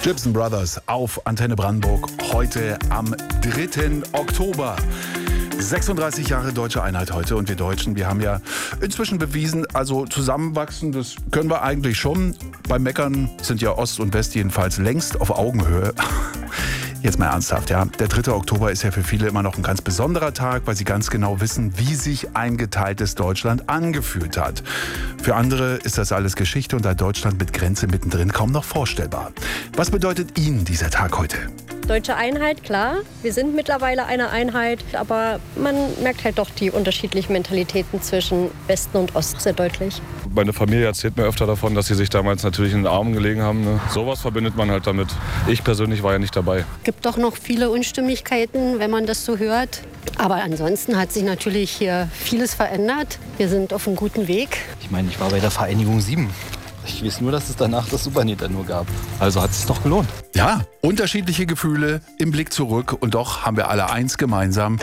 Gibson Brothers auf Antenne Brandenburg heute am 3. Oktober. 36 Jahre deutsche Einheit heute und wir Deutschen, wir haben ja inzwischen bewiesen, also zusammenwachsen, das können wir eigentlich schon. Beim Meckern sind ja Ost und West jedenfalls längst auf Augenhöhe. Jetzt mal ernsthaft, ja. Der 3. Oktober ist ja für viele immer noch ein ganz besonderer Tag, weil sie ganz genau wissen, wie sich ein geteiltes Deutschland angefühlt hat. Für andere ist das alles Geschichte und ein Deutschland mit Grenze mittendrin kaum noch vorstellbar. Was bedeutet Ihnen dieser Tag heute? Deutsche Einheit, klar. Wir sind mittlerweile eine Einheit, aber man merkt halt doch die unterschiedlichen Mentalitäten zwischen Westen und Ost sehr deutlich. Meine Familie erzählt mir öfter davon, dass sie sich damals natürlich in den Armen gelegen haben. Ne? Sowas verbindet man halt damit. Ich persönlich war ja nicht dabei. Es gibt doch noch viele Unstimmigkeiten, wenn man das so hört. Aber ansonsten hat sich natürlich hier vieles verändert. Wir sind auf einem guten Weg. Ich meine, ich war bei der Vereinigung 7. Ich weiß nur, dass es danach das Super Nintendo gab. Also hat es sich doch gelohnt. Ja, unterschiedliche Gefühle im Blick zurück und doch haben wir alle eins gemeinsam.